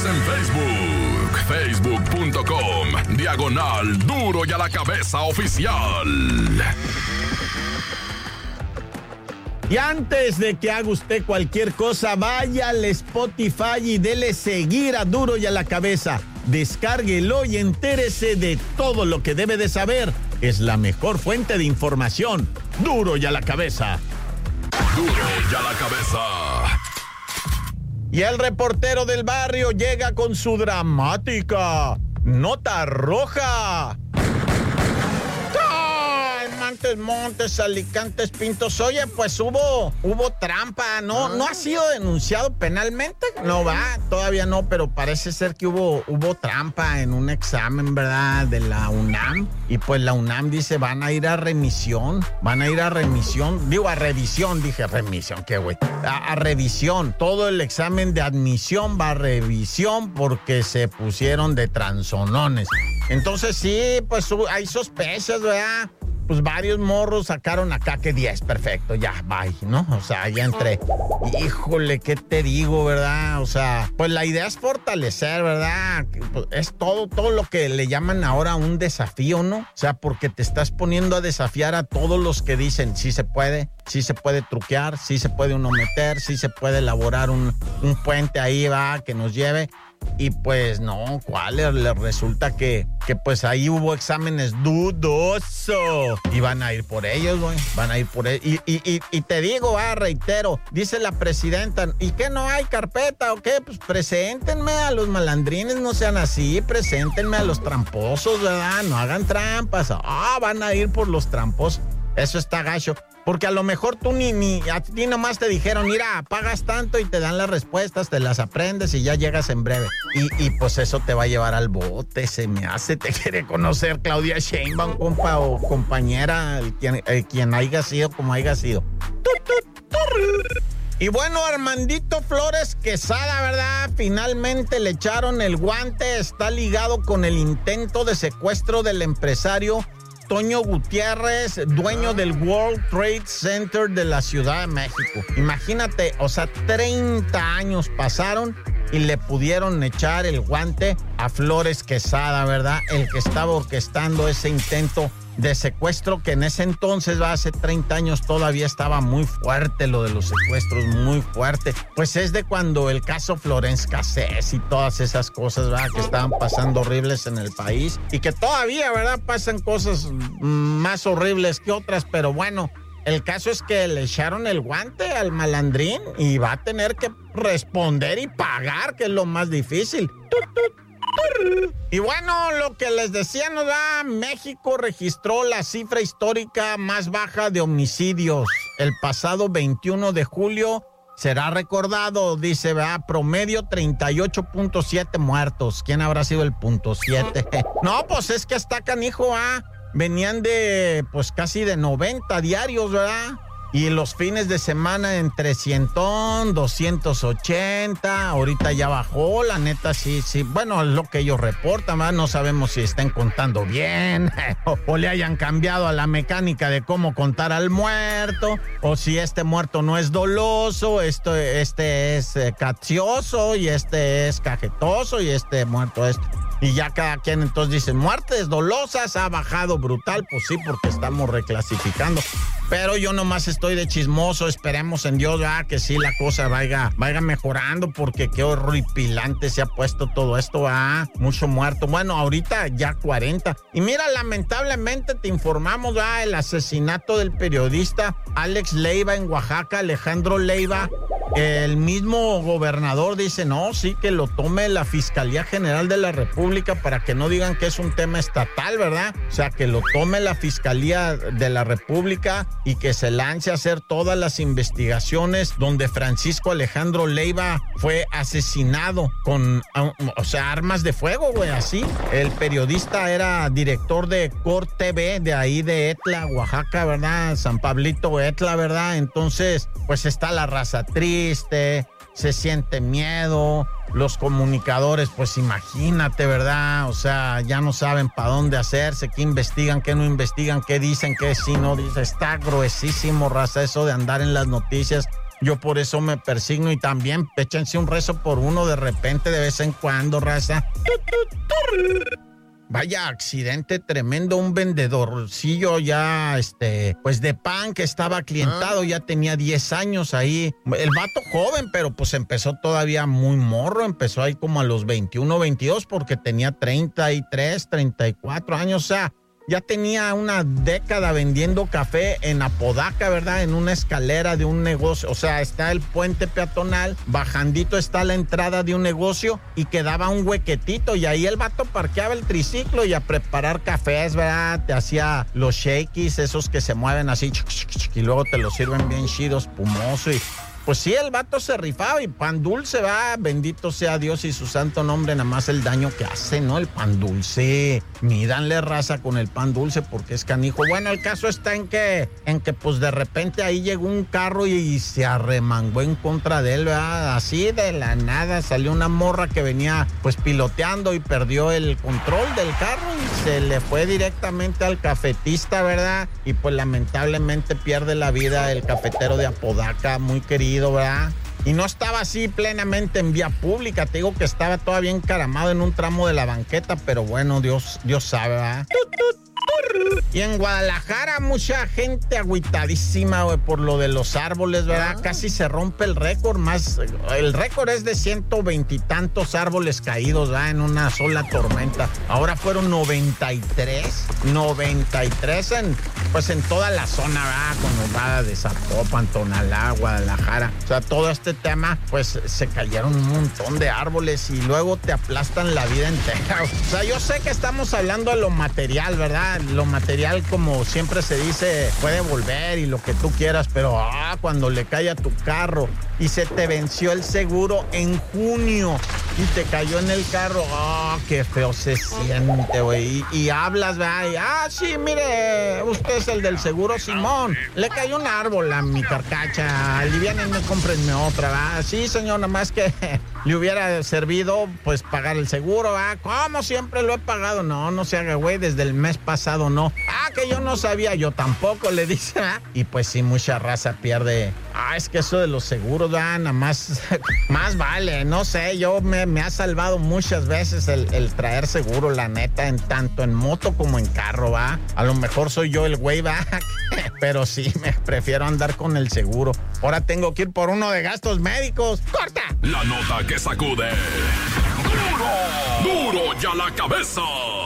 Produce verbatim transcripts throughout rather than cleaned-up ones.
en Facebook, facebook punto com, diagonal Duro y a la Cabeza Oficial. Y antes de que haga usted cualquier cosa, vaya al Spotify y dele seguir a Duro y a la Cabeza. Descárguelo y entérese de todo lo que debe de saber. Es la mejor fuente de información. Duro y a la Cabeza. Duro y a la Cabeza. Y el reportero del barrio llega con su dramática nota roja. Montes, Montes, Alicantes, Pintos. Oye, pues hubo, hubo trampa, ¿no? ¿No ha sido denunciado penalmente? No va, todavía no, pero parece ser que hubo, hubo trampa en un examen, ¿verdad? De la UNAM. Y pues la UNAM dice, van a ir a remisión, van a ir a remisión, digo a revisión, dije remisión, ¿qué güey? A, a revisión, todo el examen de admisión va a revisión porque se pusieron de transonones. Entonces sí, pues hay sospechas, ¿verdad? Pues varios morros sacaron acá que diez, perfecto, ya, bye, ¿no? O sea, ya entré. Híjole, ¿qué te digo, verdad? O sea, pues la idea es fortalecer, ¿verdad? Pues es todo, todo lo que le llaman ahora un desafío, ¿no? O sea, porque te estás poniendo a desafiar a todos los que dicen, sí se puede, sí se puede truquear, sí se puede uno meter, sí se puede elaborar un, un puente ahí, va, que nos lleve. Y pues no, ¿cuál? Le resulta que, que pues ahí hubo exámenes dudosos. Y van a ir por ellos, güey. Van a ir por ellos. Y, y, y, y te digo, ah, reitero, dice la presidenta, ¿y qué no hay carpeta o qué? Pues preséntenme a los malandrines, no sean así, preséntenme a los tramposos, ¿verdad? No hagan trampas. Ah, van a ir por los tramposos. Eso está gacho. Porque a lo mejor tú ni, ni, a ti nomás te dijeron, mira, pagas tanto y te dan las respuestas, te las aprendes y ya llegas en breve. Y, y pues eso te va a llevar al bote, se me hace, te quiere conocer Claudia Sheinbaum, compa o compañera, el, quien, el, quien haya sido como haya sido. Y bueno, Armandito Flores Quesada, ¿verdad? Finalmente le echaron el guante, está ligado con el intento de secuestro del empresario Toño Gutiérrez, dueño del World Trade Center de la Ciudad de México. Imagínate, o sea, treinta años pasaron y le pudieron echar el guante a Flores Quesada, ¿verdad? El que estaba orquestando ese intento de secuestro, que en ese entonces, va, hace treinta años, todavía estaba muy fuerte lo de los secuestros, muy fuerte. Pues es de cuando el caso Florence Cassés y todas esas cosas, ¿verdad? Que estaban pasando horribles en el país y que todavía, ¿verdad? Pasan cosas más horribles que otras, pero bueno, el caso es que le echaron el guante al malandrín y va a tener que responder y pagar, que es lo más difícil. ¡Tut, tut! Y bueno, lo que les decía, ¿no da? México registró la cifra histórica más baja de homicidios. El pasado veintiuno de julio será recordado, dice, ¿verdad? Promedio treinta y ocho punto siete muertos. ¿Quién habrá sido el punto siete? No, pues es que está canijo, ¿ah? Venían de, pues casi de noventa diarios, ¿verdad? Y los fines de semana en trescientos, doscientos ochenta, ahorita ya bajó, la neta sí, sí, bueno, es lo que ellos reportan, ¿verdad? No sabemos si estén contando bien, o, o le hayan cambiado a la mecánica de cómo contar al muerto, o si este muerto no es doloso, esto, este es eh, caccioso, y este es cajetoso, y este muerto es... Y ya cada quien entonces dice, muertes dolosas ha bajado brutal, pues sí, porque estamos reclasificando. Pero yo nomás estoy de chismoso, esperemos en Dios, ¿verdad? Que sí la cosa vaya, vaya mejorando, porque qué horripilante se ha puesto todo esto, ¿verdad? Mucho muerto. Bueno, ahorita ya cuarenta. Y mira, lamentablemente te informamos, ¿verdad? El asesinato del periodista Alex Leiva en Oaxaca, Alejandro Leiva. El mismo gobernador dice, no, sí, que lo tome la Fiscalía General de la República para que no digan que es un tema estatal, ¿verdad? O sea, que lo tome la Fiscalía de la República y que se lance a hacer todas las investigaciones donde Francisco Alejandro Leiva fue asesinado con, o sea, armas de fuego, güey, así. El periodista era director de Cor T V de ahí de Etla, Oaxaca, ¿verdad? San Pablito, Etla, ¿verdad? Entonces, pues está la raza triste, se siente miedo, los comunicadores, pues imagínate, ¿verdad? O sea, ya no saben para dónde hacerse, qué investigan, qué no investigan, qué dicen, qué sí no dicen. Está gruesísimo, raza, eso de andar en las noticias Yo por eso me persigno y también échense un rezo por uno de repente, de vez en cuando, raza. Vaya accidente tremendo, un vendedorcillo ya, este, pues de pan que estaba clientado, ya tenía diez años ahí. El vato joven, pero pues empezó todavía muy morro, empezó ahí como a los veintiuno, veintidós, porque tenía treinta y tres, treinta y cuatro años, o sea, ya tenía una década vendiendo café en Apodaca, ¿verdad? En una escalera de un negocio. O sea, está el puente peatonal, bajandito está la entrada de un negocio y quedaba un huequetito. Y ahí el vato parqueaba el triciclo y a preparar cafés, ¿verdad? Te hacía los shakies, esos que se mueven así, y luego te los sirven bien chidos, espumoso y... Pues sí, el vato se rifaba y pan dulce, va, bendito sea Dios y su santo nombre, nada más el daño que hace, ¿no? El pan dulce, mídanle raza con el pan dulce porque es canijo. Bueno, el caso está en que, en que pues de repente ahí llegó un carro y, y se arremangó en contra de él, ¿verdad? Así de la nada salió una morra que venía pues piloteando y perdió el control del carro y se le fue directamente al cafetista, ¿verdad? Y pues lamentablemente pierde la vida el cafetero de Apodaca, muy querido, ¿verdad? Y no estaba así plenamente en vía pública, te digo que estaba todavía encaramado en un tramo de la banqueta, pero bueno, Dios, Dios sabe, ¿verdad? Y en Guadalajara mucha gente agüitadísima, güey, por lo de los árboles, ¿verdad? Ah. Casi se rompe el récord, más, el récord es de ciento veintitantos árboles caídos, ¿verdad? En una sola tormenta. Ahora fueron noventa y tres, noventa y tres en, pues en toda la zona, ¿verdad? Conurbada de Zapopan, Tonalá, Guadalajara. O sea, todo este tema, pues se cayeron un montón de árboles y luego te aplastan la vida entera. O sea, yo sé que estamos hablando de lo material, ¿verdad? Lo material, como siempre se dice, puede volver y lo que tú quieras, pero ah, cuando le cae a tu carro y se te venció el seguro en junio y te cayó en el carro, ah, qué feo se siente, güey. Y, y hablas, ¿verdad? Y, ah, sí, mire, usted es el del seguro, Simón. Le cayó un árbol a mi carcacha, aliviánenme, cómprenme otra, ¿verdad? Sí, señor, nada más que le hubiera servido, pues, pagar el seguro, ¿verdad? ¿Cómo siempre lo he pagado? No, no se haga, güey, desde el mes pasado no. Ah, que yo no sabía, yo tampoco, le dice, ¿verdad? Y pues sí, mucha raza pierde. Ah, es que eso de los seguros, ¿verdad? Nada más, más vale, no sé, yo me, me ha salvado muchas veces el, el traer seguro, la neta, en tanto en moto como en carro, ¿va? A lo mejor soy yo el güey, ¿va? Pero sí, me prefiero andar con el seguro. Ahora tengo que ir por uno de gastos médicos. ¡Corta! La nota que sacude. ¡Duro! ¡Duro ya la cabeza!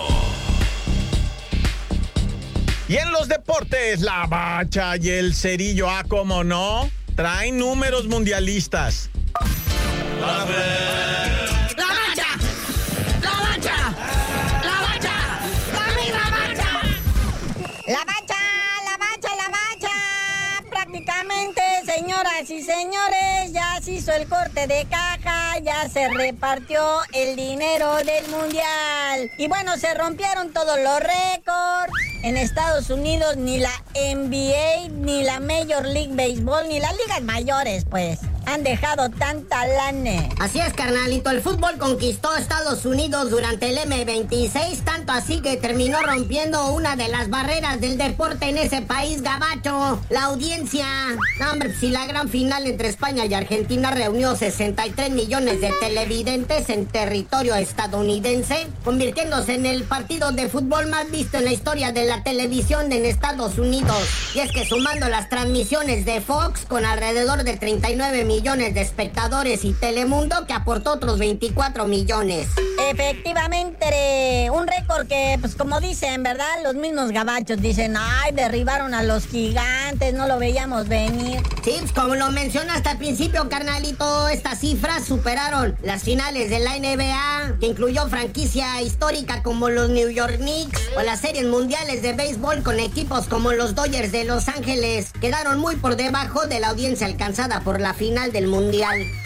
Y en los deportes, la Bacha y el Cerillo, ah, ¿cómo no? Traen números mundialistas. ¡La Bacha! ¡La Bacha! ¡La Bacha! ¡La misma Bacha! La Bacha, la Bacha, la Bacha. Prácticamente, señoras y señores, ya se hizo el corte de caja, ya se repartió el dinero del mundial. Y bueno, se rompieron todos los récords. En Estados Unidos ni la N B A, ni la Major League Baseball, ni las ligas mayores, pues, han dejado tanta lana. Así es, carnalito, el fútbol conquistó Estados Unidos durante el eme veintiséis, tanto así que terminó rompiendo una de las barreras del deporte en ese país gabacho, la audiencia. No, hombre, si la gran final entre España y Argentina reunió sesenta y tres millones de televidentes en territorio estadounidense, convirtiéndose en el partido de fútbol más visto en la historia de la televisión en Estados Unidos. Y es que sumando las transmisiones de Fox, con alrededor de treinta y nueve millones de espectadores, y Telemundo, que aportó otros veinticuatro millones. Efectivamente, un récord que, pues como dicen, ¿verdad? Los mismos gabachos dicen, ay, derribaron a los gigantes, no lo veíamos venir. Sí, pues como lo mencionaste al principio, carnalito, estas cifras superaron las finales de la N B A, que incluyó franquicia histórica como los New York Knicks, o las series mundiales de béisbol con equipos como los Dodgers de Los Ángeles. Quedaron muy por debajo de la audiencia alcanzada por la final del mundial.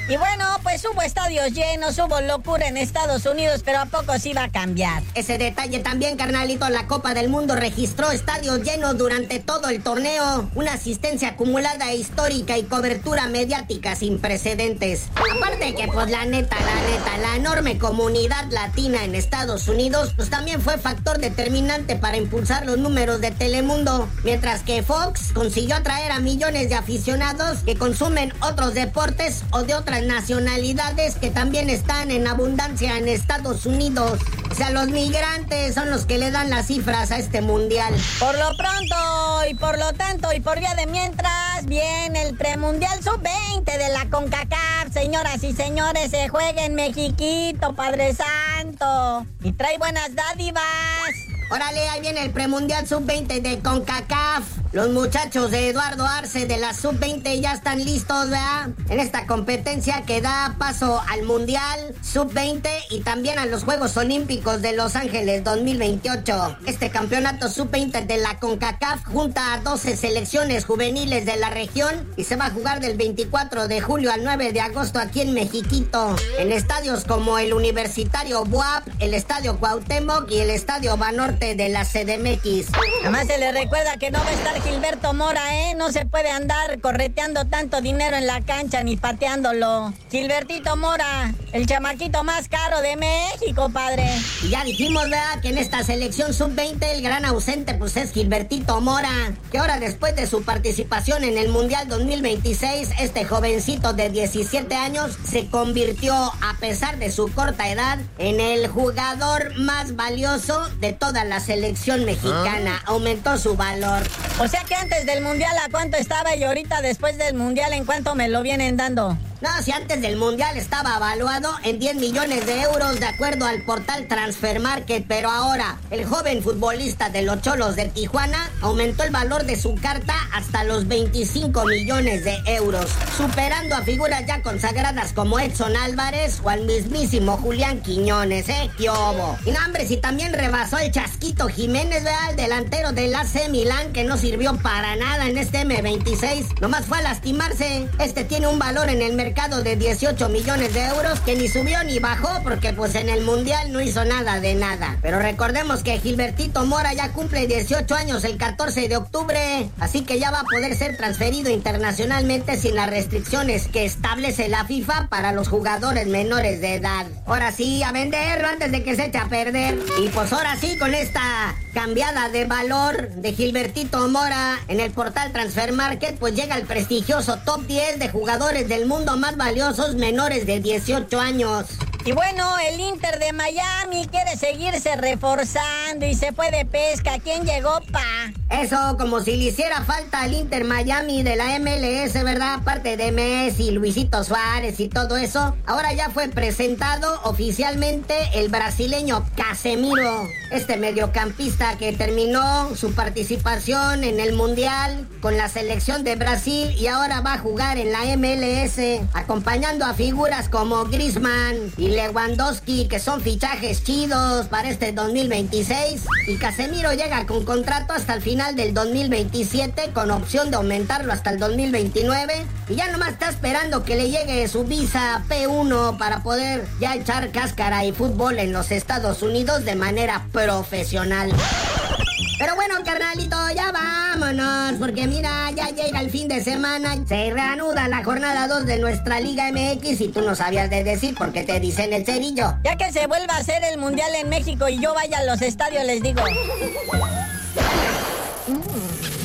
Y bueno, pues hubo estadios llenos, hubo locura en Estados Unidos, pero ¿a poco sí va a cambiar? Ese detalle también, carnalito, la Copa del Mundo registró estadios llenos durante todo el torneo, una asistencia acumulada e histórica y cobertura mediática sin precedentes. Aparte que, pues la neta, la neta, la enorme comunidad latina en Estados Unidos, pues también fue factor determinante para impulsar los números de Telemundo, mientras que Fox consiguió atraer a millones de aficionados que consumen otros deportes o de otras nacionalidades que también están en abundancia en Estados Unidos. O sea, los migrantes son los que le dan las cifras a este mundial. Por lo pronto y por lo tanto y por vía de mientras, viene el premundial sub veinte de la CONCACAF, señoras y señores, se juega en Mexiquito, Padre Santo, y trae buenas dádivas. Órale, ahí viene el premundial sub veinte de CONCACAF. Los muchachos de Eduardo Arce de la sub veinte ya están listos, ¿verdad? En esta competencia que da paso al mundial sub veinte y también a los Juegos Olímpicos de Los Ángeles dos mil veintiocho. Este campeonato sub veinte de la CONCACAF junta a doce selecciones juveniles de la región y se va a jugar del veinticuatro de julio al nueve de agosto aquí en Mexiquito, en estadios como el Universitario B U A P, el Estadio Cuauhtémoc y el Estadio Banorte de la C D M X. Además se le recuerda que no va a estar Gilberto Mora, ¿eh? No se puede andar correteando tanto dinero en la cancha ni pateándolo. Gilbertito Mora, el chamaquito más caro de México, padre. Y ya dijimos, ¿verdad?, que en esta selección sub veinte el gran ausente pues es Gilbertito Mora, que ahora después de su participación en el Mundial dos mil veintiséis, este jovencito de diecisiete años se convirtió, a pesar de su corta edad, en el jugador más valioso de toda la selección mexicana. ¿Ah? Aumentó su valor. O sea que antes del Mundial, ¿a cuánto estaba? Y ahorita después del Mundial, ¿en cuánto me lo vienen dando? No, si antes del Mundial estaba evaluado en diez millones de euros de acuerdo al portal Transfer Market, pero ahora el joven futbolista de los Cholos de Tijuana aumentó el valor de su carta hasta los veinticinco millones de euros, superando a figuras ya consagradas como Edson Álvarez o al mismísimo Julián Quiñones, ¿eh? ¡Qué obo! Y no, hombre, si también rebasó el Chasquito Jiménez, ¿verdad?, el delantero del A C Milán, que no sirvió para nada en este eme veintiséis, nomás fue a lastimarse. Este tiene un valor en el mercado de dieciocho millones de euros que ni subió ni bajó porque pues en el Mundial no hizo nada de nada. Pero recordemos que Gilbertito Mora ya cumple dieciocho años el catorce de octubre, así que ya va a poder ser transferido internacionalmente sin las restricciones que establece la FIFA para los jugadores menores de edad. Ahora sí, a venderlo antes de que se eche a perder. Y pues ahora sí, con esta cambiada de valor de Gilbertito Mora en el portal Transfer Market, pues llega el prestigioso top diez de jugadores del mundo más valiosos menores de dieciocho años. Y bueno, el Inter de Miami quiere seguirse reforzando y se fue de pesca. ¿Quién llegó, pa? Eso, como si le hiciera falta al Inter Miami de la eme ele ese, ¿verdad? Aparte de Messi, Luisito Suárez y todo eso, ahora ya fue presentado oficialmente el brasileño Casemiro, este mediocampista que terminó su participación en el Mundial con la selección de Brasil y ahora va a jugar en la eme ele ese, acompañando a figuras como Griezmann y Lewandowski, que son fichajes chidos para este dos mil veintiséis, y Casemiro llega con contrato hasta el final del dos mil veintisiete con opción de aumentarlo hasta el dos mil veintinueve, y ya nomás está esperando que le llegue su visa pe uno para poder ya echar cáscara y fútbol en los Estados Unidos de manera profesional. Pero bueno, carnalito, ya vámonos, porque mira, ya llega el fin de semana, se reanuda la jornada dos de nuestra Liga eme equis y tú no sabías de decir porque te dicen el cerillo. Ya que se vuelva a hacer el Mundial en México y yo vaya a los estadios, les digo.